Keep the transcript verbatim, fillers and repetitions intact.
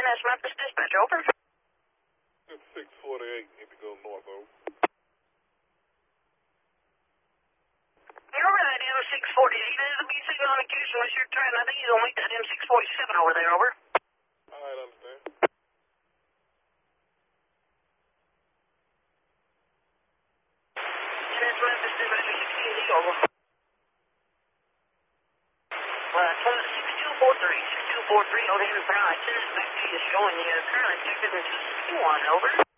N S Memphis Dispatch, over. It's six forty-eight, need to go north, over. You're over that M six forty-eight. There's a B C on occasion unless you're trying. I think he's gonna make that M six forty-seven over there, over. Alright, understand. N S Memphis Dispatch, sixteen D, over. Uh, six two four three, six two four three, O'Haven Pride. Send us back to you showing you currently checked in two one, over.